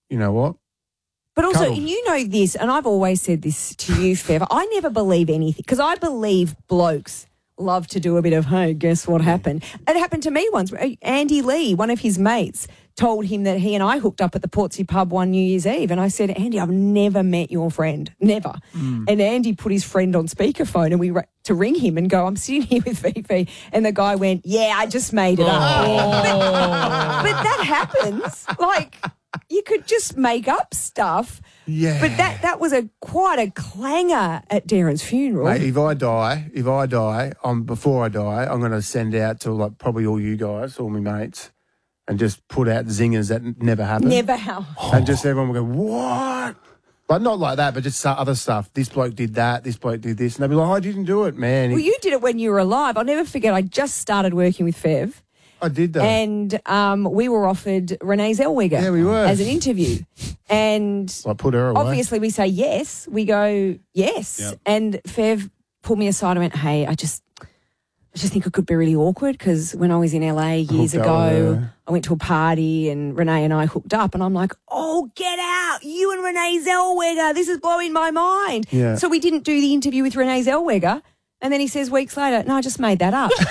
you know what? But also, Cuddle. you know this, and I've always said this to you, Fev, I never believe anything because I believe blokes love to do a bit of, hey, guess what happened? It happened to me once. Andy Lee, one of his mates, told him that he and I hooked up at the Portsea pub one New Year's Eve. And I said, Andy, I've never met your friend, never. And Andy put his friend on speakerphone and we to ring him and go, I'm sitting here with Fifi. And the guy went, yeah, I just made it up. But that happens. Like, you could just make up stuff. Yeah. But that was quite a clanger at Darren's funeral. Mate, if I die, before I die, I'm going to send out to like probably all you guys, all my mates, and just put out zingers that never happened. Never how. And just everyone will go, what? Like, not like that, but just other stuff. This bloke did that, this bloke did this. And they'll be like, I didn't do it, man. Well, you did it when you were alive. I'll never forget, I just started working with Fev. I did that. And we were offered Renee Zellweger Yeah, we were. as an interview. And I put her away. obviously we say yes. We go, yes. Yep. And Fev pulled me aside and went, hey, I just think it could be really awkward because when I was in LA years Hooked up with ago, her. I went to a party and Renee and I hooked up and I'm like, oh, get out. You and Renee Zellweger. This is blowing my mind. Yeah. So we didn't do the interview with Renee Zellweger. And then he says weeks later, no, I just made that up.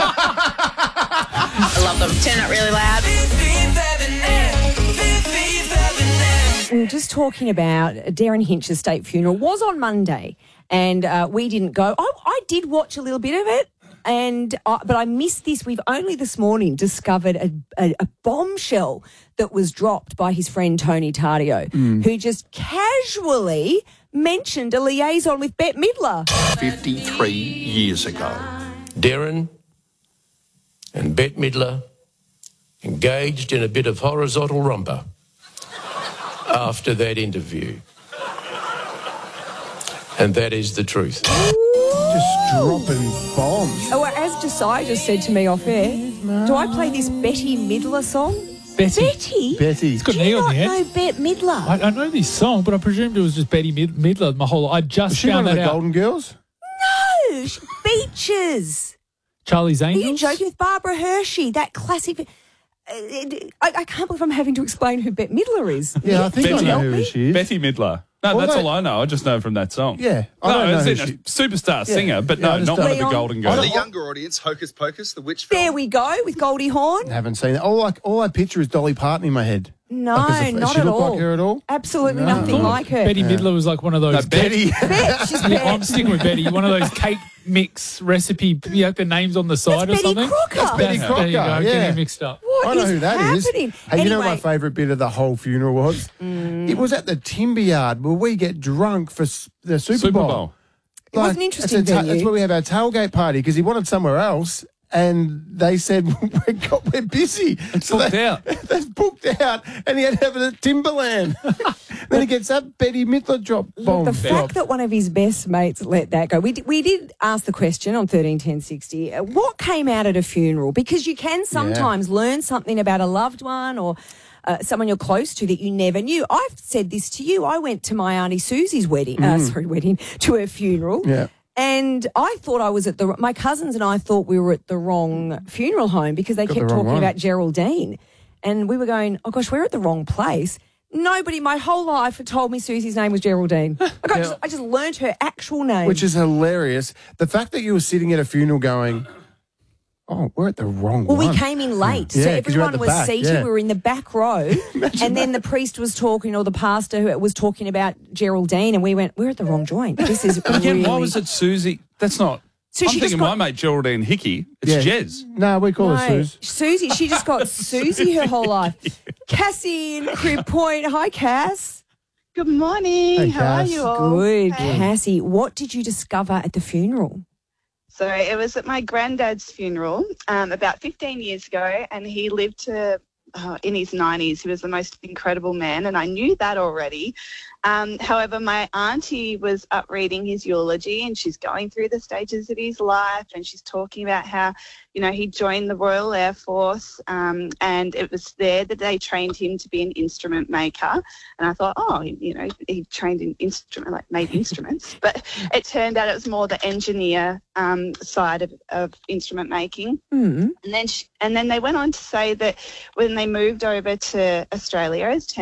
I love them. Turn it really loud. We were just talking about Darren Hinch's state funeral. Was on Monday, and we didn't go. I did watch a little bit of it, but I missed this. We've only this morning discovered a bombshell that was dropped by his friend Tony Tardio, who just casually mentioned a liaison with Bette Midler. 53 years ago. Darren and Bette Midler engaged in a bit of horizontal romper after that interview. And that is the truth. Just dropping bombs. Oh, as Josiah just said to me off air, do I play this Bette Midler song? Betty. Betty. It's got Do an E you on not the end. know Bette Midler? I know this song, but I presumed it was just Betty Midler my whole life. I just Was she found one of that the out. Golden Girls? No, Beaches. Charlie's Are Angels? you joking with Barbara Hershey? That classic. I can't believe I'm having to explain who Bette Midler is. Yeah, I think Betty. I know who she is. Betty Midler. No, Well, that's no- all I know. I just know from that song. Yeah, I No, don't know as who in a she- superstar Yeah. singer, but Yeah, I no, just not don't- one of the Leon- Golden I Girls. don't- The younger audience, Hocus Pocus, the witch film. There we go with Goldie Hawn. Haven't seen it. All I picture is Dolly Parton in my head. No, Like, does not she at look all. like her at all? Absolutely No. nothing like her. Betty Midler was like one of those. No, Betty. Bet, she's Yeah, Bette. I'm sticking with Betty. One of those cake mix recipe, the names on the side That's or Betty something. Crocker. That's Betty There you go. Crocker, Getting yeah. it mixed up. What I know is who that is. happening? Hey, you know my Anyway, favourite bit of the whole funeral was? It was at the Timber Yard where we get drunk for the Super Bowl. It was an interesting that's venue. That's where we have our tailgate party because he wanted somewhere else. And they said, we're busy. It's booked out. That's booked out. And he had to have it at Timberland. Then he gets that Betty Midler drop bomb. the fact that one of his best mates let that go. We did ask the question on 131060, what came out at a funeral? Because you can sometimes learn something about a loved one or someone you're close to that you never knew. I've said this to you. I went to my Auntie Susie's wedding, to her funeral. Yeah. And I thought I was my cousins and I thought we were at the wrong funeral home because they Got kept the wrong talking one. about Geraldine. And we were going, oh gosh, we're at the wrong place. Nobody my whole life had told me Susie's name was Geraldine. Like I just learnt her actual name. Which is hilarious. The fact that you were sitting at a funeral going, oh, we're at the wrong Well, one. we came in late, Yeah, so 'cause you're at everyone the was back, seated. yeah. We were in the back row, and then the priest was talking, or the pastor who was talking about Geraldine, and we went, "We're at the wrong joint. This is But again, really." why was it Susie? That's not. So I'm she just thinking got- my mate Geraldine Hickey. It's Jez. No, we call her No, Suze. Susie. She just got Susie her whole life. Cassie in Crib Point. Hi, Cass. Good morning. Hey, How are Cass. you all? Good, Hey. Cassie. What did you discover at the funeral? So it was at my granddad's funeral about 15 years ago, and he lived to in his 90s. He was the most incredible man, and I knew that already. However, my auntie was up reading his eulogy, and she's going through the stages of his life, and she's talking about how, he joined the Royal Air Force, and it was there that they trained him to be an instrument maker. And I thought, he trained in made instruments. But it turned out it was more the engineer side of instrument making. Mm. And then they went on to say that when they moved over to Australia as